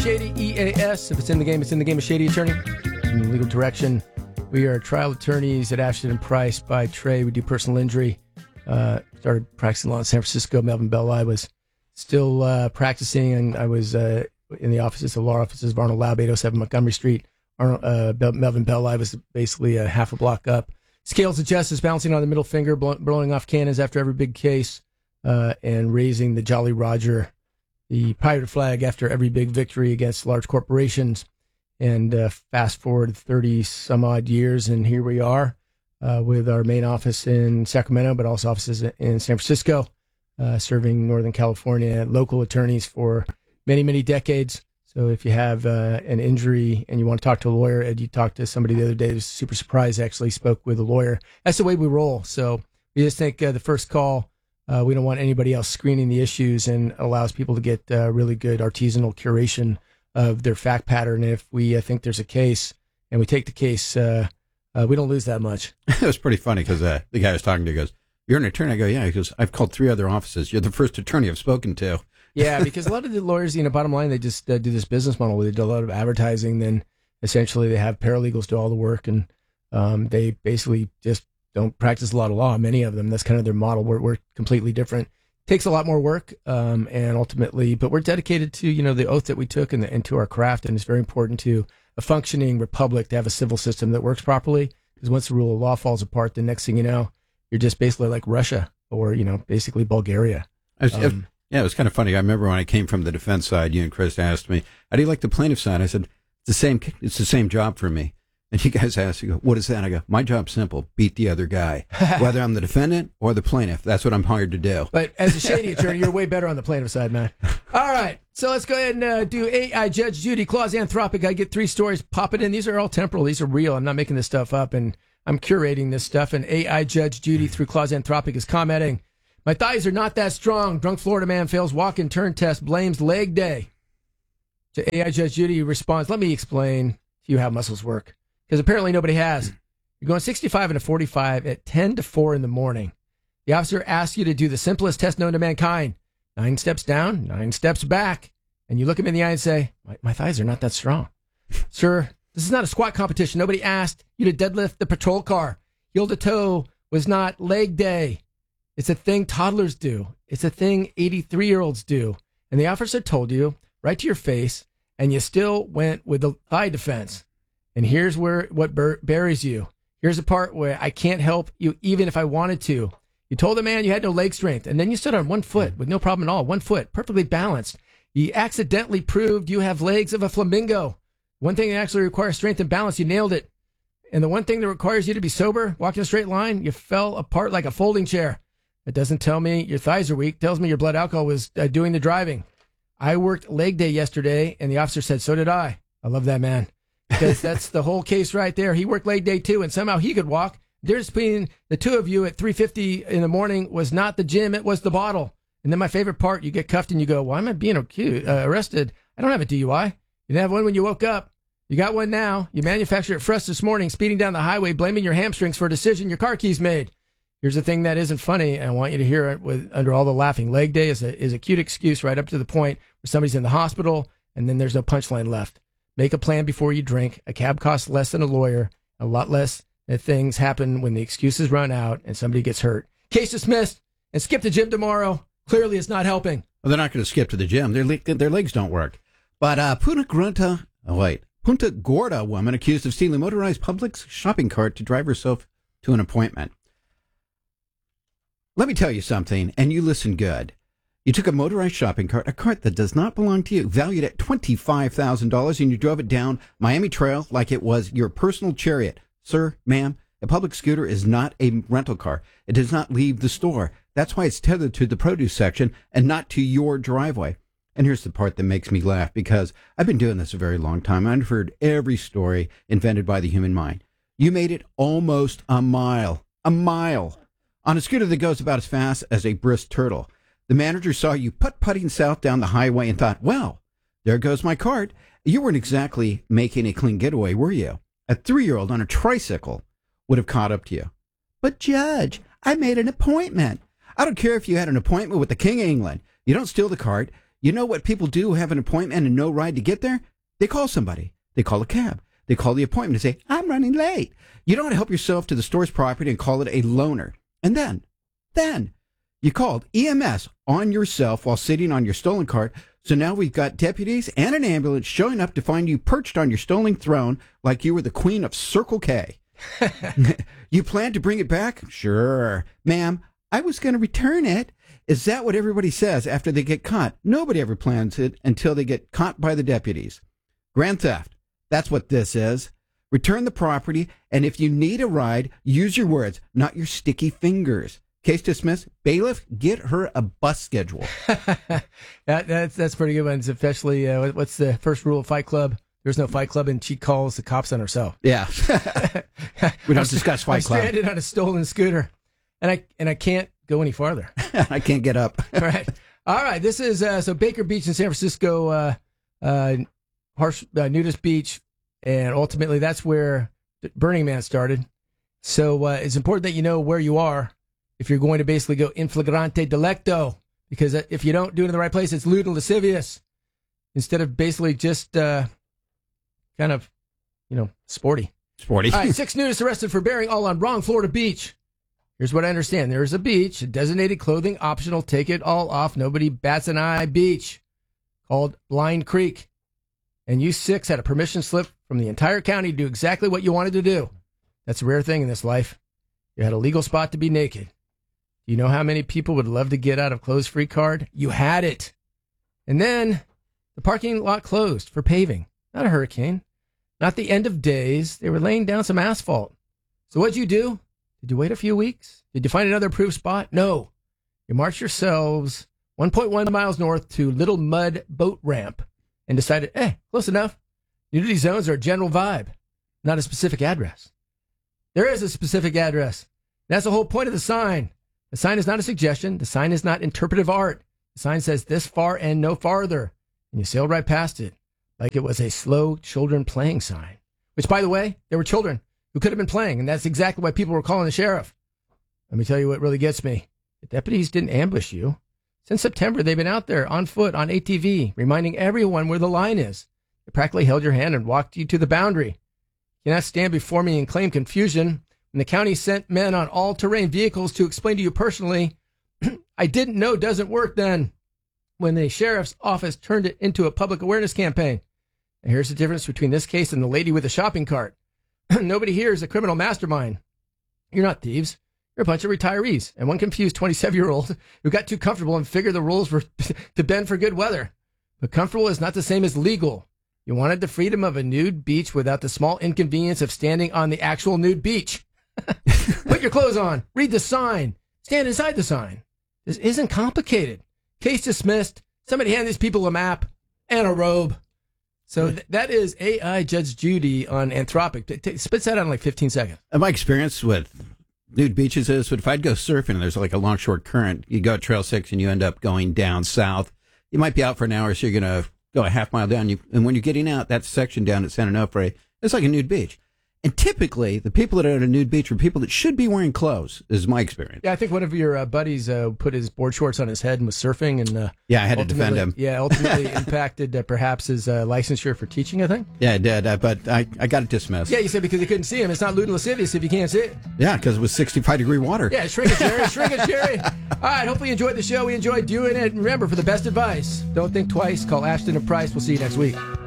Shady EAS. If it's in the game, it's in the game of Shady Attorney. In legal direction, we are trial attorneys at Ashton and Price by trade. We do personal injury. Started practicing law in San Francisco. Melvin Bell. I was still practicing, and I was in the offices, the law offices of Arnold Laub, 807 Montgomery Street. Melvin Bell. I was basically half a block up. Scales of justice, bouncing on the middle finger, blowing off cannons after every big case, and raising the Jolly Roger, the pirate flag after every big victory against large corporations. And fast forward 30 some odd years, and here we are with our main office in Sacramento, but also offices in San Francisco, serving Northern California local attorneys for many, many decades. So if you have an injury and you want to talk to a lawyer, Ed, you talked to somebody the other day who was super surprised, actually spoke with a lawyer. That's the way we roll. So we just think the first call, we don't want anybody else screening the issues, and allows people to get really good artisanal curation of their fact pattern. If we think there's a case and we take the case, we don't lose that much. It was pretty funny because the guy I was talking to goes, "You're an attorney?" I go, "Yeah." He goes, "I've called 3 other offices. You're the first attorney I've spoken to." Yeah, because a lot of the lawyers, bottom line, they just do this business model where they do a lot of advertising. Then essentially they have paralegals do all the work, and they basically just don't practice a lot of law. Many of them, that's kind of their model. We're completely different. Takes a lot more work, and ultimately, but we're dedicated to the oath that we took and to our craft. And it's very important to a functioning republic to have a civil system that works properly. Because once the rule of law falls apart, the next thing you know, you're just basically like Russia or basically Bulgaria. Yeah, it was kind of funny. I remember when I came from the defense side, you and Chris asked me, "How do you like the plaintiff side?" I said, "It's the same job for me." And you guys asked, you go, "What is that?" I go, "My job's simple: beat the other guy, whether I'm the defendant or the plaintiff. That's what I'm hired to do." But as a shady attorney, you're way better on the plaintiff side, man. All right, so let's go ahead and do AI Judge Judy Clause Anthropic. I get 3 stories popping in. These are all temporal. These are real. I'm not making this stuff up, and I'm curating this stuff. And AI Judge Judy through Clause Anthropic is commenting, "My thighs are not that strong. Drunk Florida man fails walk-in turn test, blames leg day." To AI Judge Judy responds, "Let me explain to you how muscles work, because apparently nobody has. You're going 65 and a 45 at 10 to 4 in the morning. The officer asks you to do the simplest test known to mankind. 9 steps down, 9 steps back. And you look him in the eye and say, my thighs are not that strong. Sir, this is not a squat competition. Nobody asked you to deadlift the patrol car. Heel to toe was not leg day. It's a thing toddlers do. It's a thing 83-year-olds do. And the officer told you right to your face, and you still went with the thigh defense. And here's what buries you. Here's the part where I can't help you even if I wanted to. You told the man you had no leg strength, and then you stood on 1 foot with no problem at all. 1 foot, perfectly balanced. You accidentally proved you have legs of a flamingo. One thing that actually requires strength and balance, you nailed it. And the one thing that requires you to be sober, walking a straight line, you fell apart like a folding chair. It doesn't tell me your thighs are weak. It tells me your blood alcohol was doing the driving. I worked leg day yesterday, and the officer said, so did I. I love that man. Because that's the whole case right there. He worked leg day too, and somehow he could walk. The difference between the two of you at 3:50 in the morning was not the gym, it was the bottle. And then my favorite part, you get cuffed and you go, why am I being arrested? I don't have a DUI. You didn't have one when you woke up. You got one now. You manufactured it fresh this morning, speeding down the highway, blaming your hamstrings for a decision your car keys made. Here's the thing that isn't funny, and I want you to hear it under all the laughing. Leg day is a cute excuse right up to the point where somebody's in the hospital, and then there's no punchline left. Make a plan before you drink. A cab costs less than a lawyer, a lot less things happen when the excuses run out and somebody gets hurt. Case dismissed, and skip the gym tomorrow. Clearly it's not helping. Well, they're not going to skip to the gym. Their legs don't work. But Punta Gorda woman accused of stealing motorized public shopping cart to drive herself to an appointment. Let me tell you something, and you listen good. You took a motorized shopping cart, a cart that does not belong to you, valued at $25,000, and you drove it down Miami Trail like it was your personal chariot. Sir, ma'am, a public scooter is not a rental car. It does not leave the store. That's why it's tethered to the produce section and not to your driveway. And here's the part that makes me laugh, because I've been doing this a very long time. I've heard every story invented by the human mind. You made it almost a mile, on a scooter that goes about as fast as a brisk turtle. The manager saw you putt-putting south down the highway and thought, well, there goes my cart. You weren't exactly making a clean getaway, were you? A 3-year-old on a tricycle would have caught up to you. But, Judge, I made an appointment. I don't care if you had an appointment with the King of England. You don't steal the cart. You know what people do who have an appointment and no ride to get there? They call somebody. They call a cab. They call the appointment and say, I'm running late. You don't want to help yourself to the store's property and call it a loaner. And then you called EMS on yourself while sitting on your stolen cart. So now we've got deputies and an ambulance showing up to find you perched on your stolen throne like you were the queen of Circle K. You plan to bring it back? Sure. Ma'am, I was going to return it. Is that what everybody says after they get caught? Nobody ever plans it until they get caught by the deputies. Grand theft. That's what this is. Return the property, and if you need a ride, use your words, not your sticky fingers. Case dismissed. Bailiff, get her a bus schedule. That's pretty good ones, especially what's the first rule of Fight Club? There's no Fight Club, and she calls the cops on herself. Yeah. We don't discuss Fight Club. I'm stranded on a stolen scooter, and I can't go any farther. I can't get up. All right. This is so Baker Beach in San Francisco, harsh nudist beach, and ultimately that's where Burning Man started. So it's important that you know where you are if you're going to basically go in flagrante delicto, because if you don't do it in the right place, it's lewd and lascivious instead of basically just kind of, sporty. Sporty. All right, 6 nudists arrested for bearing all on wrong Florida beach. Here's what I understand. There's a beach, a designated clothing optional, take it all off, nobody bats an eye beach called Blind Creek. And you 6 had a permission slip from the entire county to do exactly what you wanted to do. That's a rare thing in this life. You had a legal spot to be naked. You know how many people would love to get out of clothes-free card? You had it. And then the parking lot closed for paving. Not a hurricane. Not the end of days. They were laying down some asphalt. So what'd you do? Did you wait a few weeks? Did you find another approved spot? No. You marched yourselves 1.1 miles north to Little Mud Boat Ramp and decided, close enough. Nudity zones are a general vibe, not a specific address. There is a specific address. That's the whole point of the sign. The sign is not a suggestion. The sign is not interpretive art. The sign says this far and no farther. And you sailed right past it like it was a slow children playing sign. Which, by the way, there were children who could have been playing, and that's exactly why people were calling the sheriff. Let me tell you what really gets me. The deputies didn't ambush you. Since September, they've been out there on foot, on ATV, reminding everyone where the line is. They practically held your hand and walked you to the boundary. You cannot stand before me and claim confusion. When the county sent men on all-terrain vehicles to explain to you personally, I didn't know doesn't work then, when the sheriff's office turned it into a public awareness campaign. And here's the difference between this case and the lady with the shopping cart. Nobody here is a criminal mastermind. You're not thieves. You're a bunch of retirees and one confused 27-year-old who got too comfortable and figured the rules were to bend for good weather. But comfortable is not the same as legal. You wanted the freedom of a nude beach without the small inconvenience of standing on the actual nude beach. Put your clothes on. Read the sign. Stand inside the sign. This isn't complicated. Case dismissed. Somebody hand these people a map and a robe. So that is AI Judge Judy on Anthropic. Spits that out in like 15 seconds. My experience with nude beaches is if I'd go surfing and there's like a longshore current, you go Trail 6 and you end up going down south. You might be out for an hour, so you're going to go a half mile down. And when you're getting out, that section down at San Onofre, it's like a nude beach. And typically, the people that are at a nude beach are people that should be wearing clothes, is my experience. Yeah, I think one of your buddies put his board shorts on his head and was surfing. And yeah, I had to defend him. Yeah, ultimately impacted perhaps his licensure for teaching, I think. Yeah, it did, but I got it dismissed. Yeah, you said because you couldn't see him. It's not lewd and lascivious if you can't see it. Yeah, because it was 65-degree water. Yeah, shrink it, Jerry. Shrink it, Jerry. All right, hopefully you enjoyed the show. We enjoyed doing it. And remember, for the best advice, don't think twice. Call Ashton and Price. We'll see you next week.